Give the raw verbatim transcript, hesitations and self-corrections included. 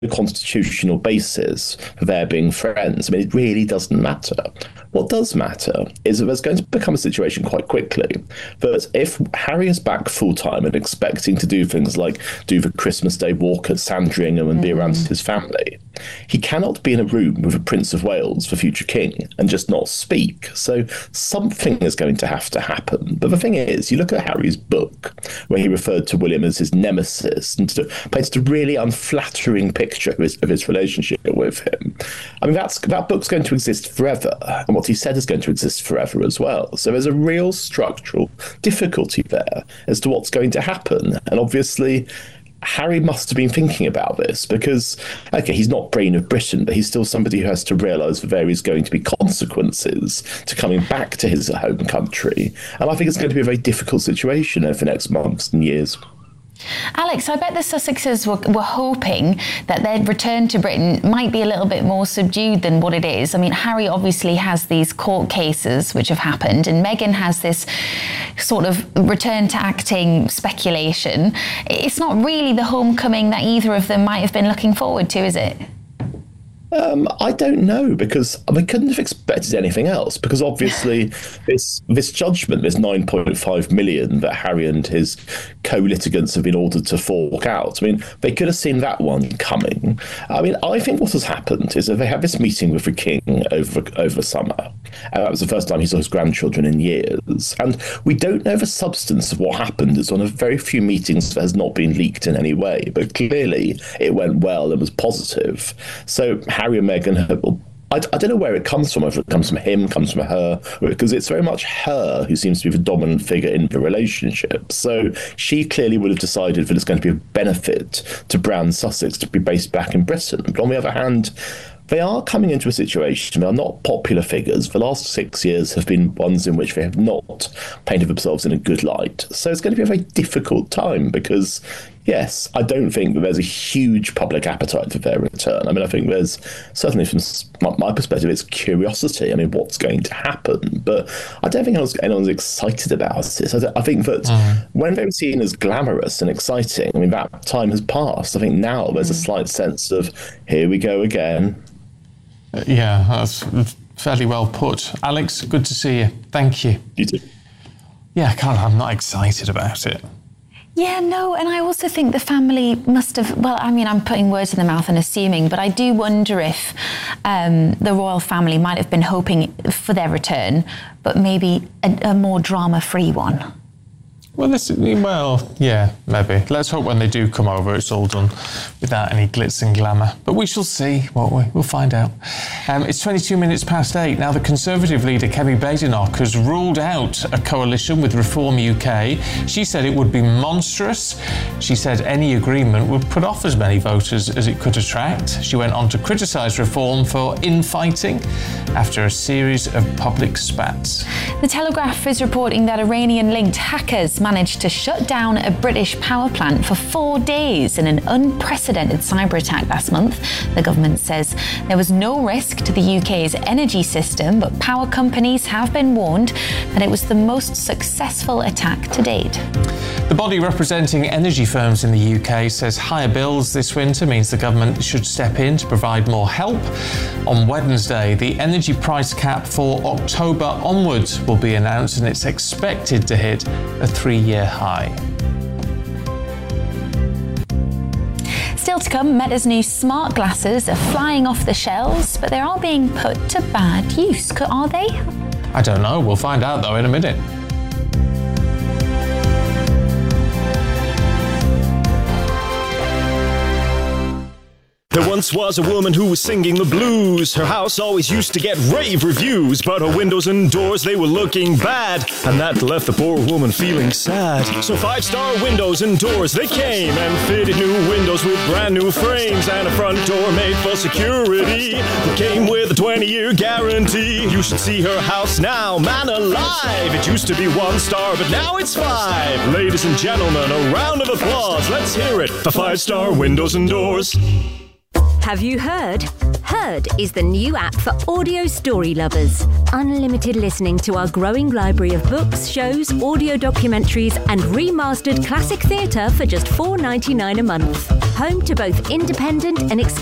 constitutional basis for their being friends. I mean, it really doesn't matter. What does matter is that there's going to become a situation quite quickly that if Harry is back full-time and expecting to do things like do the Christmas Day walk at Sandringham and mm-hmm. be around his family, he cannot be in a room with the Prince of Wales, the future king, and just not speak. So something is going to have to happen. But the thing is, you look at Harry's book, where he referred to William as his nemesis and painted a really unflattering picture of his, of his relationship with him. I mean, that's that book's going to exist forever. And what he said is going to exist forever as well. So there's a real structural difficulty there as to what's going to happen. And obviously, Harry must have been thinking about this because, okay, he's not Brain of Britain, but he's still somebody who has to realise that there is going to be consequences to coming back to his home country. And I think it's going to be a very difficult situation over the next months and years. Alex, I bet the Sussexes were, were hoping that their return to Britain might be a little bit more subdued than what it is. I mean, Harry obviously has these court cases which have happened, and Meghan has this sort of return to acting speculation. It's not really the homecoming that either of them might have been looking forward to, is it? Um, I don't know, because we couldn't have expected anything else, because obviously this this judgment, this nine point five million that Harry and his co-litigants have been ordered to fork out, I mean, they could have seen that one coming. I mean, I think what has happened is that they had this meeting with the king over over summer, and that was the first time he saw his grandchildren in years, and we don't know the substance of what happened. It's one of very few meetings that has not been leaked in any way, but clearly it went well and was positive. So Harry and Meghan have, I, I don't know where it comes from, whether it comes from him, comes from her, because it's very much her who seems to be the dominant figure in the relationship. So she clearly would have decided that it's going to be a benefit to Brown Sussex to be based back in Britain. But on the other hand, they are coming into a situation, they are not popular figures. The last six years have been ones in which they have not painted themselves in a good light. So it's going to be a very difficult time because, yes, I don't think that there's a huge public appetite for their return. I mean, I think there's, certainly from my perspective, it's curiosity. I mean, what's going to happen? But I don't think anyone's, anyone's excited about it. I, I think that mm. when they were seen as glamorous and exciting, I mean, that time has passed. I think now there's mm. a slight sense of, here we go again. Yeah, that's fairly well put. Alex, good to see you. Thank you. You too. Yeah, Carl, I'm not excited about it. Yeah, no, and I also think the family must have, well, I mean, I'm putting words in the mouth and assuming, but I do wonder if um, the royal family might have been hoping for their return, but maybe a, a more drama-free one. Well, this, well, yeah, maybe. Let's hope when they do come over, it's all done without any glitz and glamour. But we shall see, won't we? We'll find out. Um, it's twenty-two minutes past eight. Now, the Conservative leader, Kemi Badenoch, has ruled out a coalition with Reform U K. She said it would be monstrous. She said any agreement would put off as many voters as it could attract. She went on to criticise Reform for infighting after a series of public spats. The Telegraph is reporting that Iranian-linked hackers managed to shut down a British power plant for four days in an unprecedented cyber attack last month. The government says there was no risk to the U K's energy system, but power companies have been warned that it was the most successful attack to date. The body representing energy firms in the U K says higher bills this winter means the government should step in to provide more help. On Wednesday, the energy price cap for October onwards will be announced, and it's expected to hit a three-year high. Still to come, Meta's new smart glasses are flying off the shelves, but they are being put to bad use. Are they? I don't know. We'll find out, though, in a minute. There once was a woman who was singing the blues. Her house always used to get rave reviews, but her windows and doors, they were looking bad, and that left the poor woman feeling sad. So Five Star Windows and Doors, they came and fitted new windows with brand new frames and a front door made for security. It came with a twenty-year guarantee. You should see her house now, man alive. It used to be one star, but now it's five. Ladies and gentlemen, a round of applause. Let's hear it for Five Star Windows and Doors. Have you heard? Heard is the new app for audio story lovers. Unlimited listening to our growing library of books, shows, audio documentaries, and remastered classic theatre for just four dollars ninety-nine a month. Home to both independent and exclusive